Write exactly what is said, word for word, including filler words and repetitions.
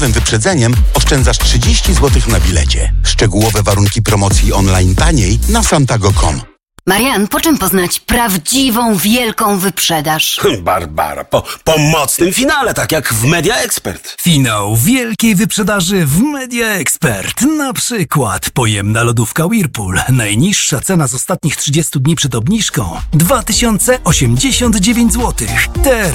godzinowym wyprzedzeniem oszczędzasz trzydzieści złotych na bilecie. Szczegółowe warunki promocji online taniej na santago kropka com. Marian, po czym poznać prawdziwą, wielką wyprzedaż? Barbara, po, po mocnym finale, tak jak w Media Expert. Finał wielkiej wyprzedaży w Media Expert. Na przykład pojemna lodówka Whirlpool. Najniższa cena z ostatnich trzydziestu dni przed obniżką dwa tysiące osiemdziesiąt dziewięć złotych. Teraz